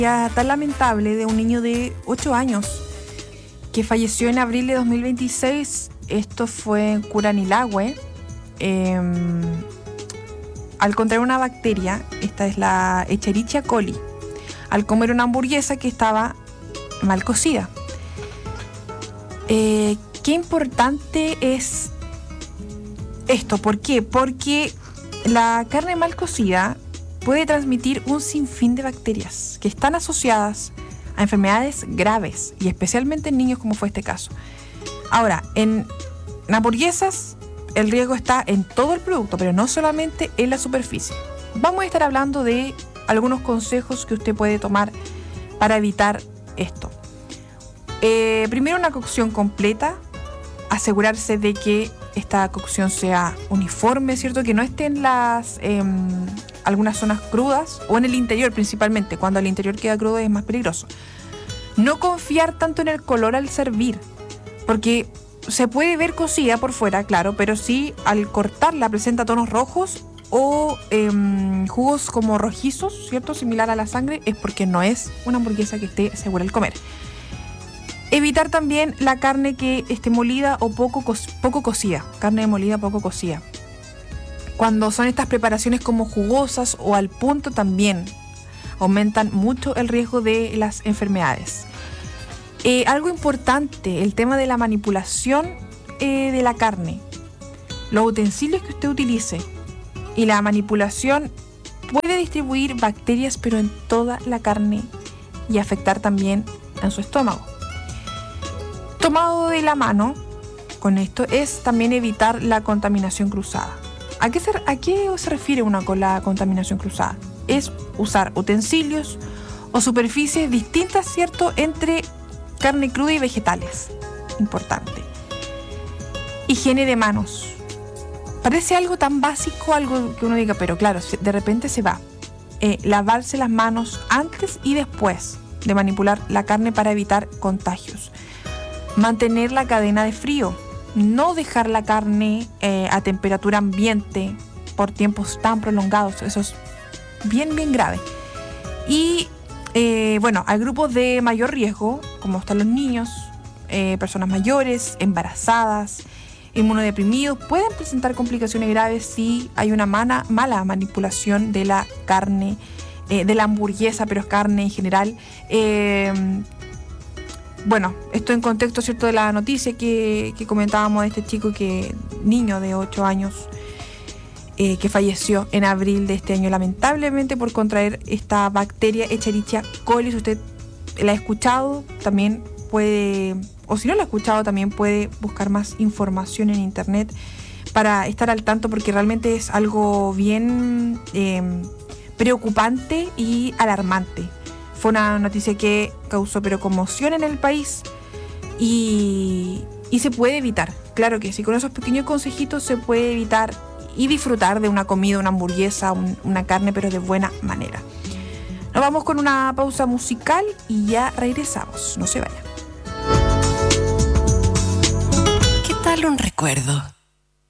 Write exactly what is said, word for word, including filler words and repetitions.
Tan lamentable de un niño de ocho años que falleció en abril de dos mil veintiséis. Esto fue en Curanilahue, eh, al contraer una bacteria. Esta es la Escherichia coli, al comer una hamburguesa que estaba mal cocida. Eh, qué importante es esto. ¿Por qué? Porque la carne mal cocida puede transmitir un sinfín de bacterias que están asociadas a enfermedades graves y especialmente en niños, como fue este caso. Ahora, en hamburguesas el riesgo está en todo el producto, pero no solamente en la superficie. Vamos a estar hablando de algunos consejos que usted puede tomar para evitar esto. Eh, primero, una cocción completa. Asegurarse de que esta cocción sea uniforme, ¿cierto? Que no estén las eh, algunas zonas crudas, o en el interior principalmente. Cuando el interior queda crudo es más peligroso. No confiar tanto en el color al servir, porque se puede ver cocida por fuera, claro, pero si al cortarla presenta tonos rojos o eh, jugos como rojizos, ¿cierto? Similar a la sangre, es porque no es una hamburguesa que esté segura al comer. Evitar también la carne que esté molida o poco, co- poco cocida. Carne molida poco cocida. Cuando son estas preparaciones como jugosas o al punto, también aumentan mucho el riesgo de las enfermedades. Eh, algo importante, el tema de la manipulación eh, de la carne. Los utensilios que usted utilice y la manipulación puede distribuir bacterias, pero en toda la carne, y afectar también en su estómago. Tomado de la mano con esto es también evitar la contaminación cruzada. ¿A qué se, a qué se refiere una con la contaminación cruzada? Es usar utensilios o superficies distintas, ¿cierto?, entre carne cruda y vegetales. Importante. Higiene de manos. Parece algo tan básico, algo que uno diga, pero claro, de repente se va. Eh, lavarse las manos antes y después de manipular la carne para evitar contagios. Mantener la cadena de frío. No dejar la carne eh, a temperatura ambiente por tiempos tan prolongados. Eso es bien, bien grave. Y eh, bueno, hay grupos de mayor riesgo, como están los niños, eh, personas mayores, embarazadas, inmunodeprimidos. Pueden presentar complicaciones graves si hay una mala, mala manipulación de la carne, eh, de la hamburguesa, pero es carne en general. Eh, Bueno, esto en contexto, ¿cierto?, de la noticia que, que comentábamos de este chico, que niño de ocho años eh, que falleció en abril de este año, lamentablemente por contraer esta bacteria Escherichia coli. Si usted la ha escuchado, también puede, o si no la ha escuchado, también puede buscar más información en internet para estar al tanto, porque realmente es algo bien eh, preocupante y alarmante. Fue una noticia que causó pero conmoción en el país y, y se puede evitar. Claro que sí, con esos pequeños consejitos se puede evitar y disfrutar de una comida, una hamburguesa, un, una carne, pero de buena manera. Nos vamos con una pausa musical y ya regresamos. No se vayan. ¿Qué tal un recuerdo?